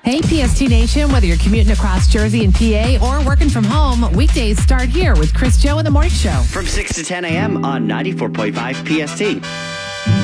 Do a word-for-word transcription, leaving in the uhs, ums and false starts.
Hey, P S T Nation, whether you're commuting across Jersey and P A or working from home, weekdays start here with Chris Joe in the Morning Show. From six to ten a.m. on ninety-four point five P S T.